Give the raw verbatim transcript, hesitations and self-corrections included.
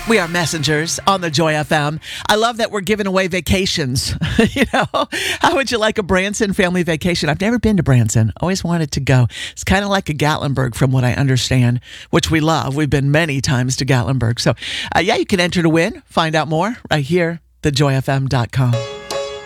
We are messengers on the Joy F M. I love that we're giving away vacations. You know, how would you like a Branson family vacation? I've never been to Branson. Always wanted to go. It's kind of like a Gatlinburg from what I understand, which we love. We've been many times to Gatlinburg. So, uh, yeah, you can enter to win. Find out more right here, the joy f m dot com.